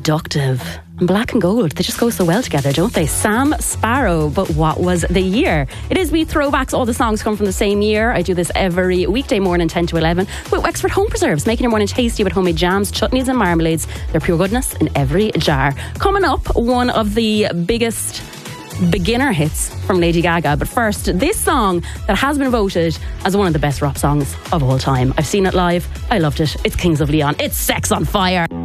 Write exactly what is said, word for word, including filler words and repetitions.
Seductive and Black and Gold, they just go so well together, don't they? Sam Sparro, but what was the year? It is We Throwbacks. All the songs come from the same year. I do this every weekday morning, ten to eleven, with Wexford Home Preserves, making your morning tasty with homemade jams, chutneys and marmalades. They're pure goodness in every jar. Coming up, one of the biggest beginner hits from Lady Gaga. But first, this song that has been voted as one of the best rock songs of all time. I've seen it live. I loved it. It's Kings of Leon. It's Sex on Fire.